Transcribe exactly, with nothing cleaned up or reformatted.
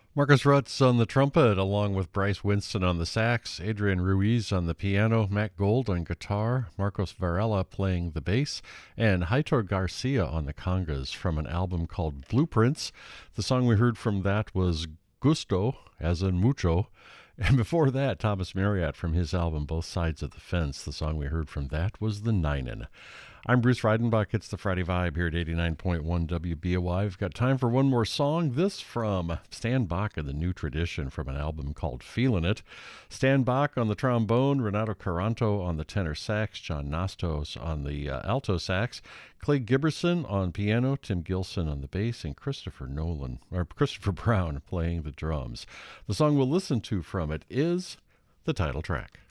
Marcus Rutz on the trumpet, along with Bryce Winston on the sax, Adrian Ruiz on the piano, Matt Gold on guitar, Marcos Varela playing the bass, and Heitor Garcia on the congas from an album called Blueprints. The song we heard from that was Gusto, as in mucho. And before that, Thomas Marriott from his album Both Sides of the Fence. The song we heard from that was The Ninen. I'm Bruce Reidenbach. It's the Friday Vibe here at eighty-nine point one W B O Y. We've got time for one more song. This from Stan Bach and the New Tradition from an album called Feelin' It. Stan Bach on the trombone, Renato Caranto on the tenor sax, John Nastos on the uh, alto sax, Clay Giberson on piano, Tim Gilson on the bass, and Christopher Nolan, or Christopher Brown playing the drums. The song we'll listen to from it is the title track.